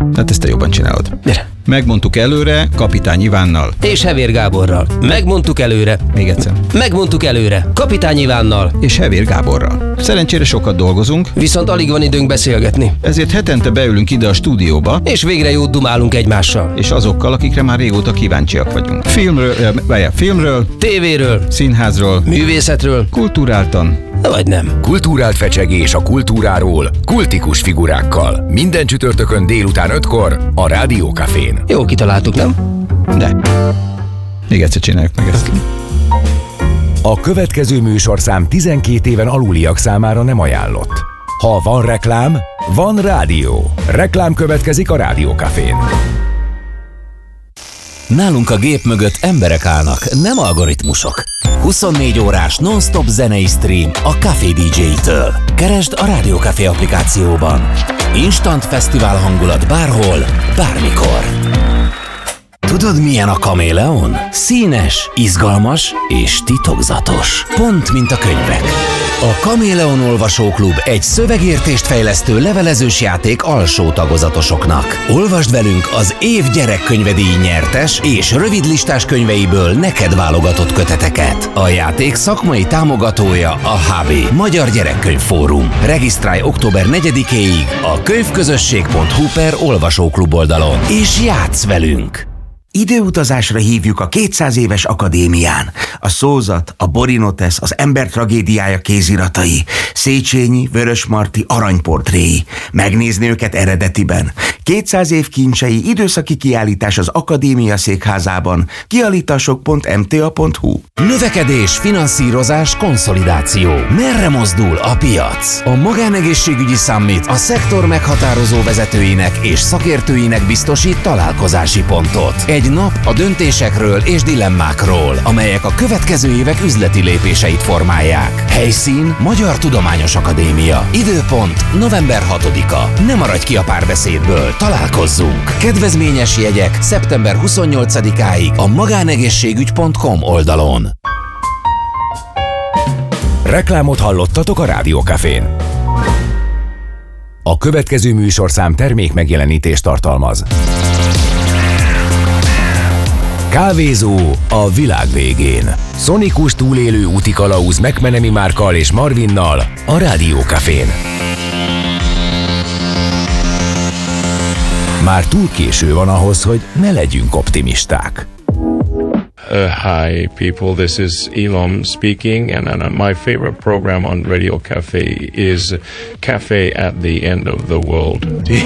Hát ezt te jobban csinálod. Mire? Megmondtuk előre Kapitány Ivánnal. És Hevér Gáborral. Megmondtuk előre. Még egyszer. Megmondtuk előre. Kapitány Ivánnal. És Hevér Gáborral. Szerencsére sokat dolgozunk, Viszont alig van időnk beszélgetni. ezért hetente beülünk ide a stúdióba, És végre jót dumálunk egymással. és azokkal, akikre már régóta kíváncsiak vagyunk. Filmről, Tévéről, színházról, művészetről, kulturáltan. vagy nem. Kulturált fecsegés a kultúráról, kultikus figurákkal. Minden csütörtökön délután 5-kor a Rádió Cafén. Jó kitaláltuk, nem? De. Még egyszer csináljuk meg ezt. A következő műsorszám 12 éven aluliak számára nem ajánlott. Ha van reklám, van rádió. Reklám következik a Rádió Cafén. Nálunk a gép mögött emberek állnak, nem algoritmusok. 24 órás non-stop zenei stream a Café DJ-től. Keresd a Rádió Café applikációban. Instant fesztivál hangulat bárhol, bármikor. Tudod, milyen a kaméleon? Színes, izgalmas és titokzatos. Pont, mint a könyvek. A Kaméleon Olvasóklub egy szövegértést fejlesztő levelezős játék alsó tagozatosoknak. Olvasd velünk az év gyerekkönyvedíj nyertes és rövidlistás könyveiből neked válogatott köteteket. A játék szakmai támogatója a HB, Magyar Gyerekkönyvfórum. Regisztrálj október 4-éig a könyvközösség.hu/olvasóklub oldalon, és játsz velünk! Időutazásra hívjuk a 200 éves akadémián. A Szózat, a Borinotesz, az ember tragédiája kéziratai, Széchenyi, Vörösmarty aranyportréi. Megnézni őket eredetiben. 200 év kincsei időszaki kiállítás az Akadémia székházában. Kiállítások.mta.hu. Növekedés, finanszírozás, konszolidáció. Merre mozdul a piac? A Magánegészségügyi Summit a szektor meghatározó vezetőinek és szakértőinek biztosít találkozási pontot. Egy nap a döntésekről és dilemmákról, amelyek a következő évek üzleti lépéseit formálják. Helyszín Magyar Tudományos Akadémia. Időpont november 6-a. Ne maradj ki a párbeszédből, találkozzunk! Kedvezményes jegyek szeptember 28-áig a magánegészségügy.com oldalon. Reklámot hallottatok a Rádió Cafén. A következő műsorszám termék megjelenítést tartalmaz. Kávézó a világ végén. Szonikus túlélő úti kalauz McMenemy Márkkal és Marvinnal a Rádió Cafén. Már túl késő van ahhoz, hogy ne legyünk optimisták. Hi people, this is Elam speaking, and my favorite program on Radio Café is Cafe at the End of the World.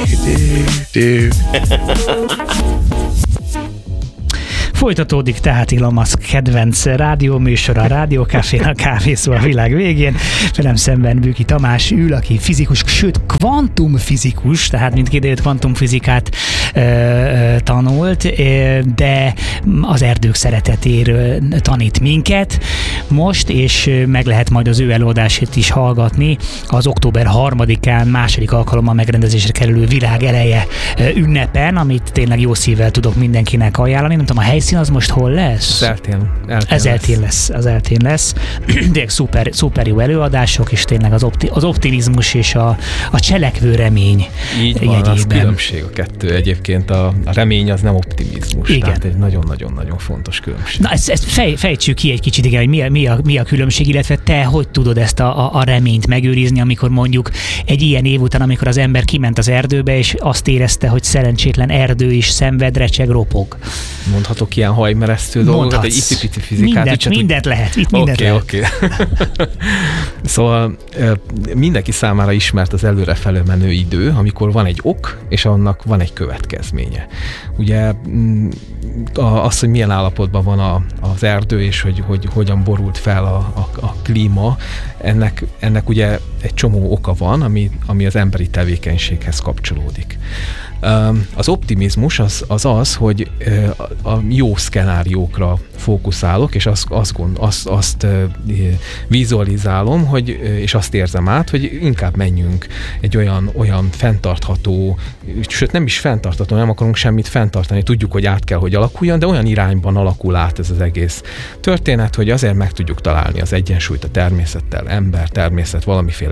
Folytatódik tehát Elon Musk kedvenc rádióműsor, a Rádió Cafén, a kávészó a világ végén. Velem szemben Bőki Tamás ül, aki fizikus, sőt kvantumfizikus, tehát mint kiderült kvantumfizikát tanult, de az erdők szeretetéről tanít minket most, és meg lehet majd az ő előadását is hallgatni az október 3-án második alkalommal megrendezésre kerülő Világ eleje ünnepen, amit tényleg jó szívvel tudok mindenkinek ajánlani. Nem tudom, a helyszín az most hol lesz? Az eltén lesz. De szuper jó előadások, és tényleg az optimizmus és a cselekvő remény így van, az különbség a kettő. Egyébként a remény az nem optimizmus. Igen. Tehát egy nagyon-nagyon-nagyon fontos különbség. Na ezt fejtsük ki egy kicsit, igen, hogy mi a különbség, illetve te hogy tudod ezt a reményt megőrizni, amikor mondjuk egy ilyen év után, amikor az ember kiment az erdőbe, és azt érezte, hogy szerencsétlen erdő is szenved, recseg, ropog. Mondhatok ilyen hajmeresztő dolgokat, egy icipici fizikát. Mindent lehet, itt mindent lehet. Oké. Szóval mindenki számára ismert az előrefelé menő idő, amikor van egy ok, és annak van egy következménye. Ugye az, hogy milyen állapotban van az erdő, és hogy hogyan borult fel a klíma, ennek ugye egy csomó oka van, ami az emberi tevékenységhez kapcsolódik. Az optimizmus az, hogy a jó szkenáriókra fókuszálok, és azt vizualizálom, és azt érzem át, hogy inkább menjünk egy olyan fenntartható, sőt nem is fenntartható, nem akarunk semmit fenntartani, tudjuk, hogy át kell, hogy alakuljon, de olyan irányban alakul át ez az egész történet, hogy azért meg tudjuk találni az egyensúlyt a természettel, ember, természet, valamiféle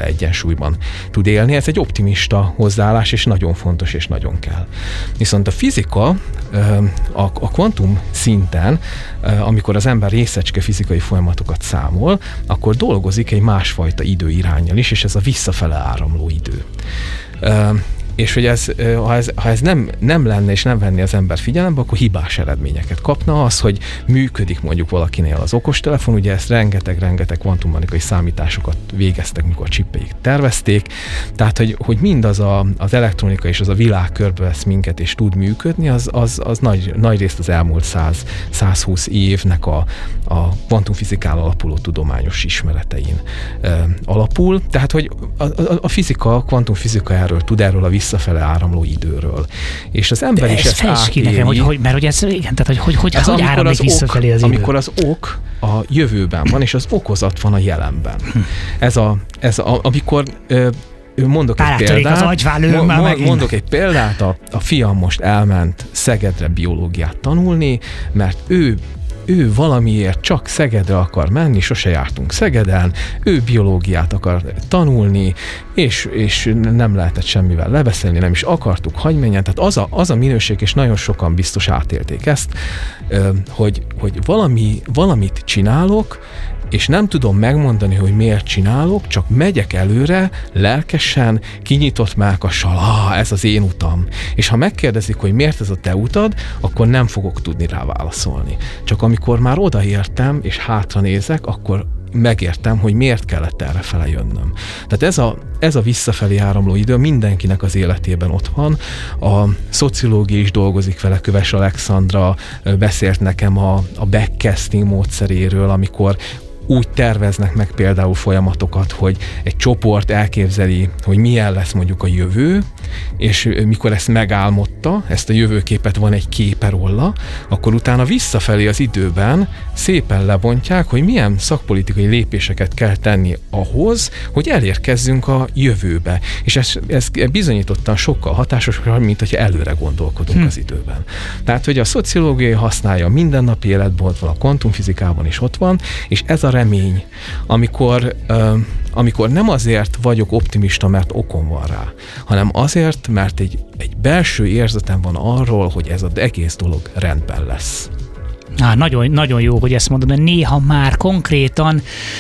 megfelelő egyensúlyban tud élni. Ez egy optimista hozzáállás, és nagyon fontos, és nagyon kell. Viszont a fizika, a kvantum szinten, amikor az ember részecske fizikai folyamatokat számol, akkor dolgozik egy másfajta időiránnyal is, és ez a visszafele áramló idő. És hogy ha ez nem lenne és nem venni az ember figyelembe, akkor hibás eredményeket kapna. Az, hogy működik mondjuk valakinél az okostelefon, ugye ezt rengeteg kvantummechanikai számításokat végeztek, mikor a csippeik tervezték, tehát hogy mindaz az elektronika és az a világ körbevesz minket és tud működni, az nagy részt az elmúlt 120 évnek a kvantumfizikán alapuló tudományos ismeretein alapul. Tehát, hogy a fizika, a kvantumfizika tud erről a visszafele áramló időről. És az ember is ezt átéli. Nekem, mert hogy ez, igen, tehát hogy áramlik visszafelé az idő. Amikor az ok a jövőben van, és az okozat van a jelenben. Amikor mondok egy példát, a fiam most elment Szegedre biológiát tanulni, mert ő valamiért csak Szegedre akar menni, sose jártunk Szegeden, ő biológiát akar tanulni, és nem lehetett semmivel lebeszélni, nem is akartuk, hagyj menjen. Tehát az a minőség, és nagyon sokan biztos átélték ezt, hogy valamit csinálok, és nem tudom megmondani, hogy miért csinálok, csak megyek előre, lelkesen, kinyitott mellkassal, ez az én utam. És ha megkérdezik, hogy miért ez a te utad, akkor nem fogok tudni rá válaszolni. Csak amikor már odaértem, és hátra nézek, akkor megértem, hogy miért kellett errefele jönnöm. Tehát ez a visszafelé áramló idő mindenkinek az életében ott van. A szociológia is dolgozik vele, Köves Alexandra beszélt nekem a backcasting módszeréről, amikor úgy terveznek meg például folyamatokat, hogy egy csoport elképzeli, hogy milyen lesz mondjuk a jövő, és mikor ezt megálmodta, ezt a jövőképet, van egy képe róla, akkor utána visszafelé az időben szépen lebontják, hogy milyen szakpolitikai lépéseket kell tenni ahhoz, hogy elérkezzünk a jövőbe. És ez bizonyítottan sokkal hatásosabb, mint hogyha előre gondolkodunk az időben. Tehát, hogy a szociológia használja mindennapi életben, ott van, a kvantumfizikában is ott van, és ez a remény, amikor nem azért vagyok optimista, mert okom van rá, hanem azért, mert egy belső érzetem van arról, hogy ez az egész dolog rendben lesz. Nagyon, nagyon jó, hogy ezt mondod, mert néha már konkrétan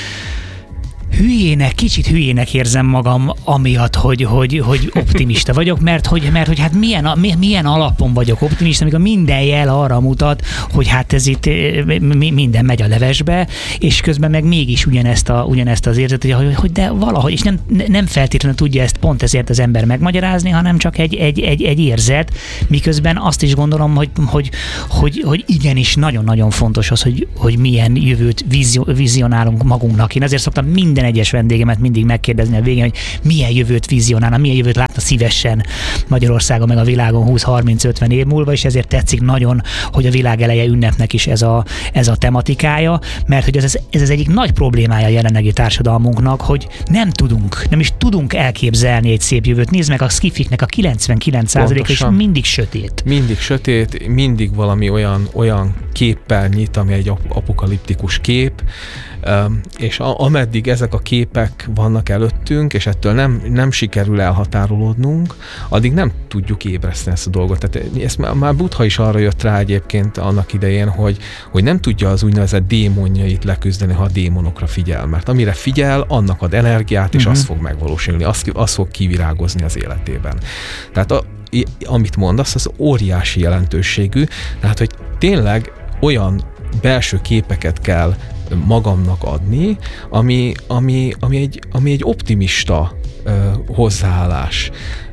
kicsit hülyének érzem magam amiatt, hogy optimista vagyok, mert hogy hát milyen alapon vagyok optimista, amikor minden jel arra mutat, hogy hát ez itt minden megy a levesbe, és közben meg mégis ugyanezt az érzetet, hogy de valahogy, és nem feltétlenül tudja ezt pont ezért az ember megmagyarázni, hanem csak egy érzet, miközben azt is gondolom, hogy igenis nagyon-nagyon fontos az, hogy milyen jövőt vizionálunk magunknak. Én azért szoktam minden egyes vendégemet mindig megkérdezni a végén, hogy milyen jövőt vizionálna, milyen jövőt látna szívesen Magyarországon meg a világon 20-30-50 év múlva, és ezért tetszik nagyon, hogy a világ eleje ünnepnek is ez a tematikája, mert hogy ez az egyik nagy problémája a jelenlegi társadalmunknak, hogy nem is tudunk elképzelni egy szép jövőt. Nézd meg, a skifiknek a 99%-a is mindig sötét. Mindig sötét, mindig valami olyan képpel nyit, ami egy apokaliptikus kép, és ameddig ezek a képek vannak előttünk, és ettől nem sikerül elhatárolódnunk, addig nem tudjuk ébreszteni ezt a dolgot. Tehát ezt már Buddha is arra jött rá egyébként annak idején, hogy nem tudja az úgynevezett démonjait leküzdeni, ha a démonokra figyel. Mert amire figyel, annak ad energiát, és az fog megvalósulni, az fog kivirágozni az életében. Tehát amit mondasz, az óriási jelentőségű, tehát hogy tényleg olyan belső képeket kell magamnak adni, ami egy optimista hozzáállás.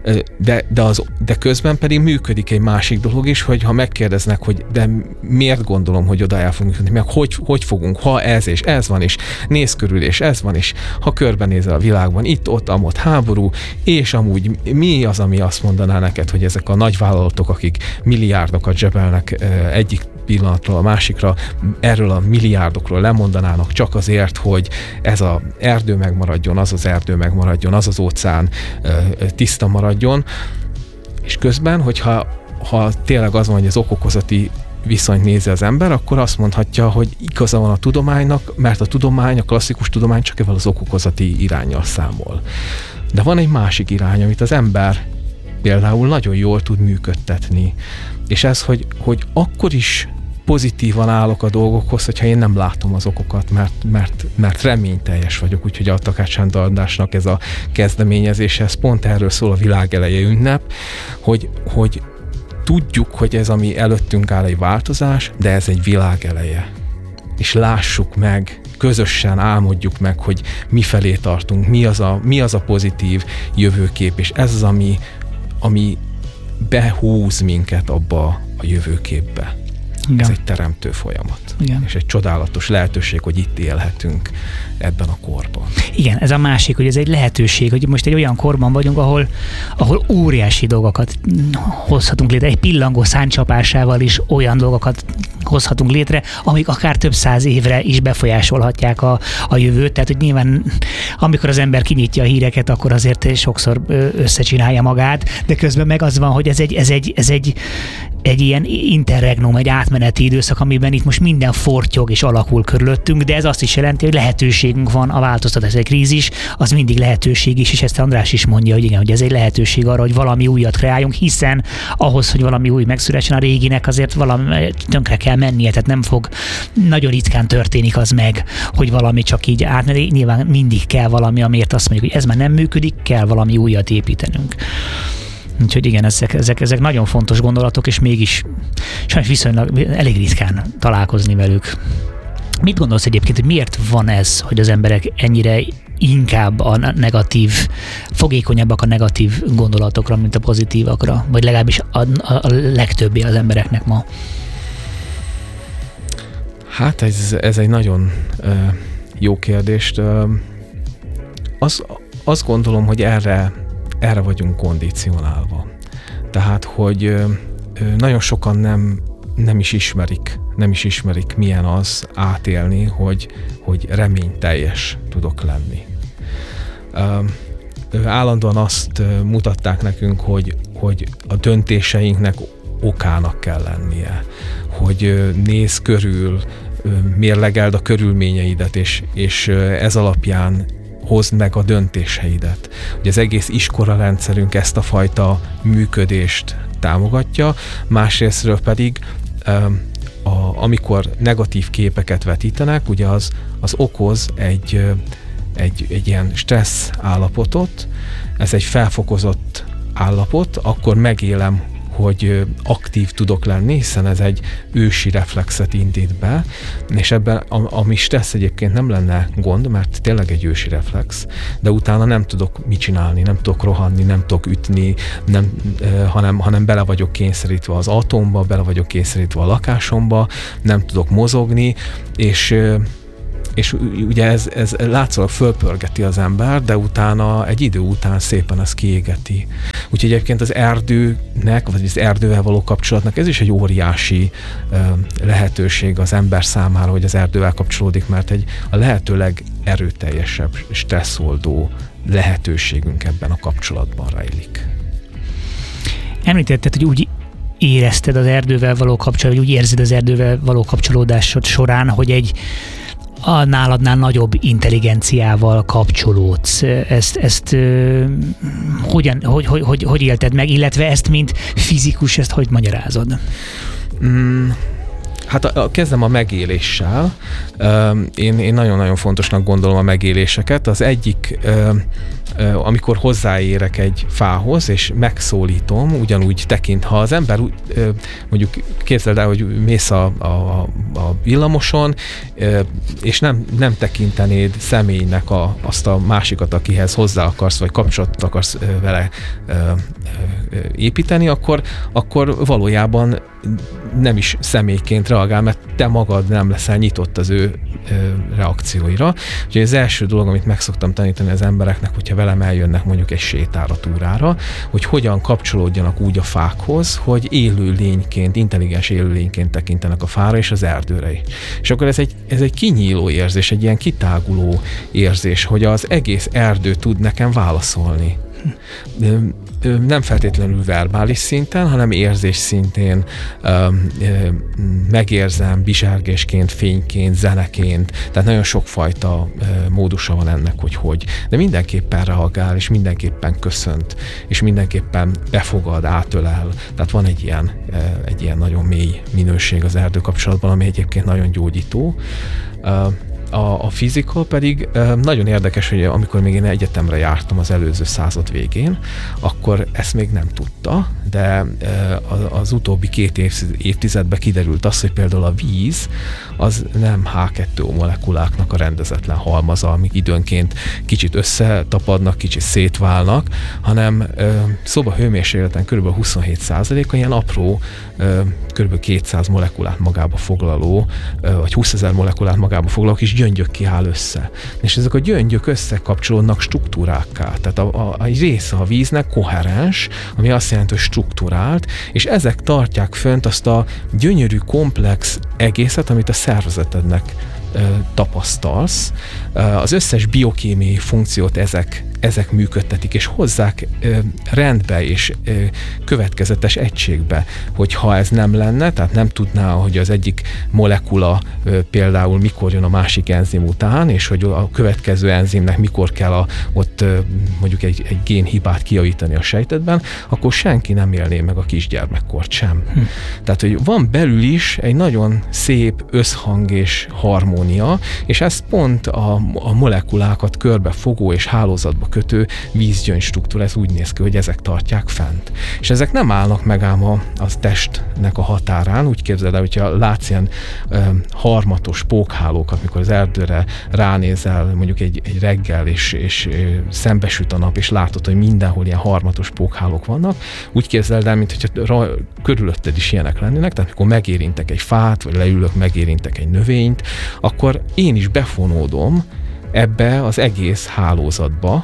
De közben pedig működik egy másik dolog is, hogy ha megkérdeznek, hogy de miért gondolom, hogy oda el fogunk jutni, meg hogy fogunk, ha ez és ez van is, néz körül és ez van is, ha körbenézel a világban, itt, ott háború, és amúgy mi az, ami azt mondaná neked, hogy ezek a nagyvállalatok, akik milliárdokat zsebelnek egyik pillanatról a másikra, erről a milliárdokról lemondanának csak azért, hogy ez az erdő megmaradjon, az az erdő megmaradjon, az az óceán tiszta maradjon, és közben, hogyha tényleg az van, hogy az okokozati viszonyt nézi az ember, akkor azt mondhatja, hogy igaza van a tudománynak, mert a tudomány, a klasszikus tudomány csak evel az okokozati iránnyal számol. De van egy másik irány, amit az ember például nagyon jól tud működtetni. És ez, hogy akkor is pozitívan állok a dolgokhoz, hogyha én nem látom az okokat, mert reményteljes vagyok, úgyhogy a Takács Sándor Andrásnak ez a kezdeményezése, ez pont erről szól a világeleje ünnep, hogy tudjuk, hogy ez, ami előttünk áll, egy változás, de ez egy világeleje. És lássuk meg, közösen álmodjuk meg, hogy mifelé tartunk, mi az a pozitív jövőkép, és ez az, ami behúz minket abba a jövőképbe. Igen. Ez egy teremtő folyamat. Igen. És egy csodálatos lehetőség, hogy itt élhetünk ebben a korban. Igen, ez a másik, hogy ez egy lehetőség, hogy most egy olyan korban vagyunk, ahol óriási dolgokat hozhatunk létre. Egy pillangó száncsapásával is olyan dolgokat hozhatunk létre, amik akár több 100 évre is befolyásolhatják a jövőt. Tehát, hogy nyilván amikor az ember kinyitja a híreket, akkor azért sokszor összecsinálja magát, de közben meg az van, hogy ez egy ilyen interregnum, egy átmeneti időszak, amiben itt most minden fortyog és alakul körülöttünk, de ez azt is jelenti, hogy lehetőségünk van a változtatás. Egy krízis, az mindig lehetőség is, és ezt András is mondja, hogy igen, hogy ez egy lehetőség arra, hogy valami újat kreáljunk, hiszen ahhoz, hogy valami új megszülessen, a réginek azért valami tönkre kell mennie, tehát nem fog, nagyon ritkán történik az meg, hogy valami csak így átmegy. Nyilván mindig kell valami, amiért azt mondjuk, hogy ez már nem működik, kell valami újat építenünk. Úgyhogy igen, ezek nagyon fontos gondolatok, és mégis sajnos viszonylag elég ritkán találkozni velük. Mit gondolsz egyébként, hogy miért van ez, hogy az emberek ennyire inkább a negatív, fogékonyabbak a negatív gondolatokra, mint a pozitívakra? Vagy legalábbis a legtöbbé az embereknek ma? Hát ez egy nagyon jó kérdést. Azt gondolom, hogy erre vagyunk kondicionálva. Tehát, hogy nagyon sokan nem is ismerik, milyen az átélni, hogy reményteljes tudok lenni. Állandóan azt mutatták nekünk, hogy a döntéseinknek okának kell lennie, hogy nézz körül, mérlegeld a körülményeidet, és ez alapján hozd meg a döntéseidet. Ugye az egész iskolarendszerünk ezt a fajta működést támogatja, másrésztről pedig amikor negatív képeket vetítenek, ugye az okoz egy ilyen stressz állapotot, ez egy felfokozott állapot, akkor megélem, hogy aktív tudok lenni, hiszen ez egy ősi reflexet indít be, és ebben ami stressz egyébként nem lenne gond, mert tényleg egy ősi reflex, de utána nem tudok mit csinálni, nem tudok rohanni, nem tudok ütni, hanem bele vagyok kényszerítve az autómba, bele vagyok kényszerítve a lakásomba, nem tudok mozogni, és ugye ez látszólag fölpörgeti az ember, de utána egy idő után szépen ez kiégeti. Úgyhogy egyébként az erdőnek, vagy az erdővel való kapcsolatnak ez is egy óriási lehetőség az ember számára, hogy az erdővel kapcsolódik, mert a lehető legerőteljesebb stresszoldó lehetőségünk ebben a kapcsolatban rejlik. Említetted, hogy úgy érezted az erdővel való kapcsolat, vagy úgy érzed az erdővel való kapcsolódásod során, hogy egy a náladnál nagyobb intelligenciával kapcsolódsz. Ezt hogy élted meg, illetve ezt, mint fizikus, ezt hogy magyarázod? Hát kezdem a megéléssel. Én nagyon-nagyon fontosnak gondolom a megéléseket. Az egyik, amikor hozzáérek egy fához, és megszólítom, ugyanúgy tekint, ha az ember mondjuk képzeld el, hogy mész a villamoson, és nem tekintenéd személynek azt a másikat, akihez hozzá akarsz, vagy kapcsolatot akarsz vele építeni, akkor valójában nem is személyként reagál, mert te magad nem leszel nyitott az ő reakcióira. Úgyhogy az első dolog, amit meg szoktam tanítani az embereknek, hogyha velem eljönnek mondjuk egy sétára, túrára, hogy hogyan kapcsolódjanak úgy a fákhoz, hogy élőlényként, intelligens élőlényként tekintenek a fára és az erdőre. És akkor ez egy kinyíló érzés, egy ilyen kitáguló érzés, hogy az egész erdő tud nekem válaszolni. nem feltétlenül verbális szinten, hanem érzés szintén megérzem bizsergésként, fényként, zeneként, tehát nagyon sokfajta módusa van ennek, hogy. De mindenképpen reagál, és mindenképpen köszönt, és mindenképpen befogad, átölel. Tehát van egy ilyen nagyon mély minőség az erdő kapcsolatban, ami egyébként nagyon gyógyító. A fizika pedig nagyon érdekes, hogy amikor még én egyetemre jártam az előző század végén, akkor ezt még nem tudta, de az utóbbi 2 évtizedben kiderült az, hogy például a víz az nem H2O molekuláknak a rendezetlen halmaza, amik időnként kicsit összetapadnak, kicsit szétválnak, hanem szobahőmérsékleten kb. 27%-a ilyen apró, kb. 200 molekulát magába foglaló, vagy 20 000 molekulát magába foglaló kis gyöngyökké áll össze. És ezek a gyöngyök összekapcsolódnak struktúrákká. Tehát a része a víznek koherens, ami azt jelenti, hogy strukturált, és ezek tartják fönt azt a gyönyörű, komplex egészet, amit a szervezetednek tapasztalsz. Az összes biokémiai funkciót ezek működtetik, és hozzák rendbe és következetes egységbe, hogy ha ez nem lenne, tehát nem tudná, hogy az egyik molekula például mikor jön a másik enzim után, és hogy a következő enzimnek mikor kell ott mondjuk egy génhibát kijavítani a sejtetben, akkor senki nem élné meg a kisgyermekkort sem. Tehát, hogy van belül is egy nagyon szép összhang és harmónia, és ez pont a molekulákat körbefogó és hálózatba kötő vízgyöngy struktúra, ez úgy néz ki, hogy ezek tartják fent. És ezek nem állnak meg ám a testnek a határán, úgy képzeld el, hogyha látsz ilyen harmatos pókhálókat, mikor az erdőre ránézel mondjuk egy reggel, és szembesüt a nap, és látod, hogy mindenhol ilyen harmatos pókhálók vannak, úgy képzeld el, mint hogyha körülötted is ilyenek lennének, tehát amikor megérintek egy fát, vagy leülök, megérintek egy növényt, akkor én is befonódom ebbe az egész hálózatba,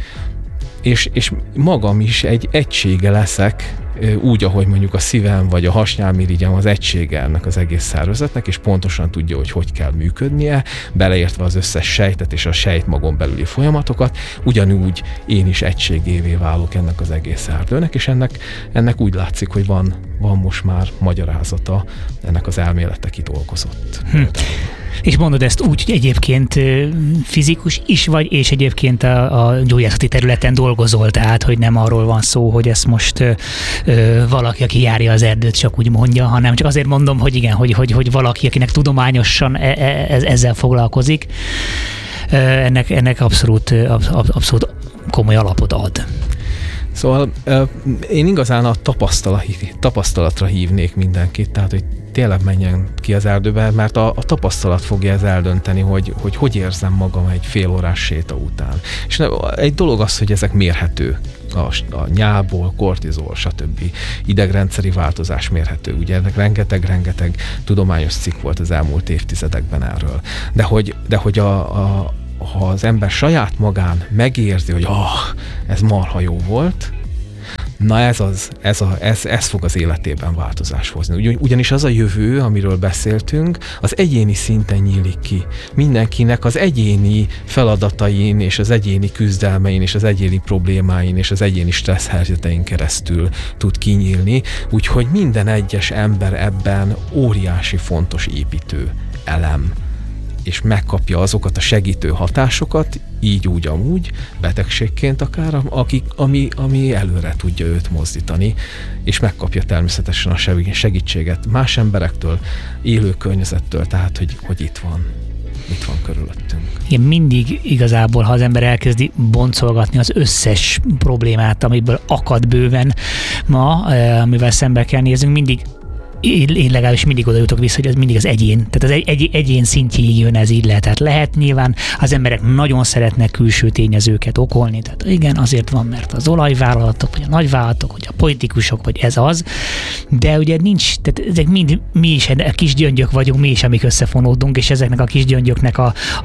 és magam is egy egysége leszek, úgy, ahogy mondjuk a szívem vagy a hasnyálmirigyem az egysége ennek az egész szervezetnek, és pontosan tudja, hogy kell működnie, beleértve az összes sejtet és a sejtmagon belüli folyamatokat, ugyanúgy én is egységévé válok ennek az egész erdőnek, és ennek úgy látszik, hogy van most már magyarázata, ennek az elmélete kidolgozott. És mondod ezt úgy, hogy egyébként fizikus is vagy, és egyébként a gyógyászati területen dolgozol, tehát hogy nem arról van szó, hogy ezt most valaki, aki járja az erdőt, csak úgy mondja, hanem csak azért mondom, hogy igen, hogy valaki, akinek tudományosan ezzel foglalkozik, ennek abszolút komoly alapot ad. Szóval én igazán a tapasztalatra hívnék mindenkit, tehát hogy tényleg menjen ki az erdőbe, mert a tapasztalat fogja ez eldönteni, hogy érzem magam egy fél órás séta után. És egy dolog az, hogy ezek mérhető. A nyálból, kortizol, stb. Idegrendszeri változás mérhető. Ugye ennek rengeteg tudományos cikk volt az elmúlt évtizedekben erről. De hogy ha az ember saját magán megérzi, hogy ez marha jó volt, na ez fog az életében változást hozni. Ugyanis az a jövő, amiről beszéltünk, az egyéni szinten nyílik ki. Mindenkinek az egyéni feladatain, és az egyéni küzdelmein, és az egyéni problémáin, és az egyéni stressz helyzetein keresztül tud kinyílni, úgyhogy minden egyes ember ebben óriási fontos építő elem, és megkapja azokat a segítő hatásokat, így úgy amúgy, betegségként akár, ami előre tudja őt mozdítani, és megkapja természetesen a segítséget más emberektől, élő környezettől, tehát hogy itt van körülöttünk. Igen, mindig igazából, ha az ember elkezdi boncolgatni az összes problémát, amiből akad bőven ma, amivel szembe kell néznünk, mindig én legalábbis mindig oda jutok vissza, hogy ez mindig az egyén. Tehát az egyén szintjéig jön ez így le. Tehát lehet nyilván, az emberek nagyon szeretnek külső tényezőket okolni. Tehát igen, azért van, mert az olajvállalatok, vagy a nagyvállalatok, vagy a politikusok, vagy ez az. De ugye nincs, tehát ezek mind mi is a kis gyöngyök vagyunk, mi is, amik összefonódunk, és ezeknek a kis gyöngyöknek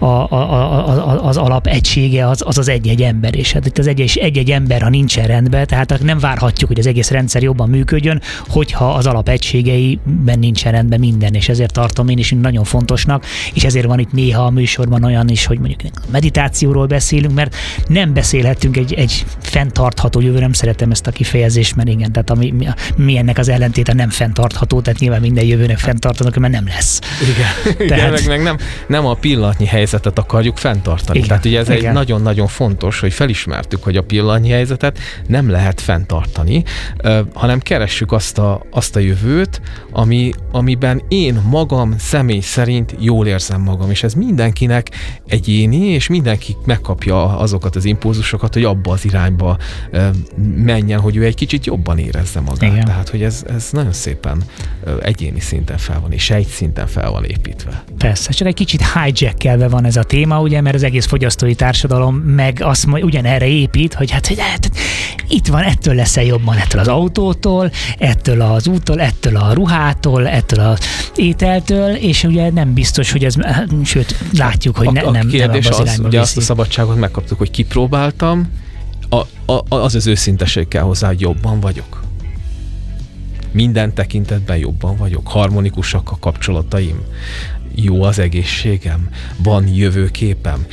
az alapegysége az egy-egy ember. És hát itt az egy-egy ember, ha nincsen rendben, tehát nem várhatjuk, hogy az egész rendszer jobban működjön, hogyha az alapegységei akiben nincsen rendben minden, és ezért tartom én is nagyon fontosnak, és ezért van itt néha a műsorban olyan is, hogy mondjuk meditációról beszélünk, mert nem beszélhetünk egy fenntartható jövő, nem szeretem ezt a kifejezést, mert igen, tehát mi ennek az ellentéte nem fenntartható, tehát nyilván minden jövőnek fenntartanak, mert nem lesz. Igen, tehát... meg nem a pillanatnyi helyzetet akarjuk fenntartani. Igen. Tehát ugye ez egy nagyon-nagyon fontos, hogy felismertük, hogy a pillanatnyi helyzetet nem lehet fenntartani, hanem keressük azt a jövőt, amiben én magam személy szerint jól érzem magam, és ez mindenkinek egyéni, és mindenki megkapja azokat az impulzusokat, hogy abba az irányba menjen, hogy ő egy kicsit jobban érezze magát. Igen. Tehát, hogy ez nagyon szépen egyéni szinten fel van, és egy szinten fel van építve. Persze, csak egy kicsit hijack-elve van ez a téma, ugye, mert az egész fogyasztói társadalom meg azt ugyanerre épít, hogy hát itt van, ettől leszel jobban, ettől az autótól, ettől az úttól, ettől a ruhától, ettől az ételtől, és ugye nem biztos, hogy ez, sőt, látjuk, hogy nem kérdés az irányba ugye viszi. Azt a szabadságot megkaptuk, hogy kipróbáltam, az őszintesség kell hozzá, hogy jobban vagyok. Minden tekintetben jobban vagyok. Harmonikusak a kapcsolataim. Jó az egészségem. Van jövőképem.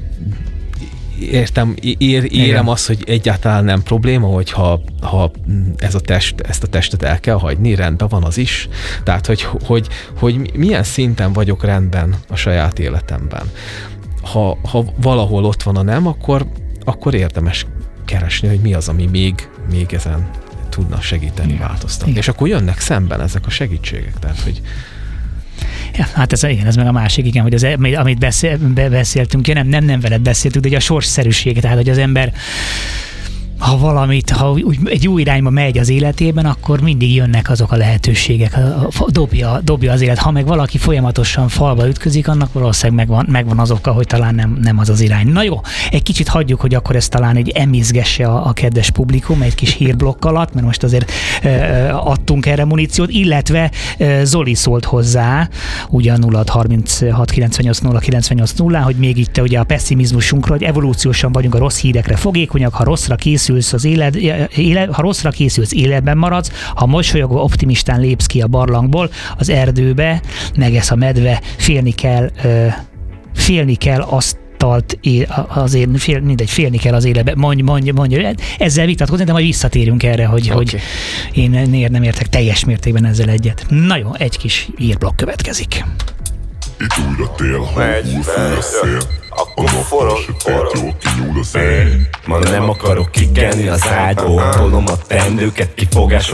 Érem azt, hogy egyáltalán nem probléma, hogyha ezt a testet el kell hagyni, rendben van az is. Tehát, hogy milyen szinten vagyok rendben a saját életemben. Ha valahol ott van a nem, akkor érdemes keresni, hogy mi az, ami még ezen tudna segíteni, változtatni. Igen. És akkor jönnek szemben ezek a segítségek. Tehát, hogy ja, hát ez meg a másik, igen, hogy amit beszéltünk, nem veled beszéltünk, de ugye a sorsszerűség, tehát hogy az ember ha egy jó irányba megy az életében, akkor mindig jönnek azok a lehetőségek, dobja az élet. Ha meg valaki folyamatosan falba ütközik, annak valószínűleg megvan az oka, hogy talán nem az az irány. Na jó, egy kicsit hagyjuk, hogy akkor ezt talán egy emizgesse a kedves publikum egy kis hírblokk alatt, mert most azért adtunk erre muníciót, illetve Zoli szólt hozzá, ugye a 0636 98 0 98 0, hogy még itt ugye a pessimizmusunkra, hogy evolúciósan vagyunk a rossz hírekre fogékonyak, ha rosszra készülsz, életben maradsz, ha mosolyogva optimistán lépsz ki a barlangból, az erdőbe, megesz a medve, félni kell azt félni kell az életbe, mondja. Ezzel vitatkozni, de majd visszatérünk erre, hogy én nem értek teljes mértékben ezzel egyet. Na jó, egy kis hírblokk következik. Itt újra tél, ha újfúj a szél, akkor forog, kinyúl a szél. Ma nem akarok kikenni az ágyból, tolom a teendőket, kifogások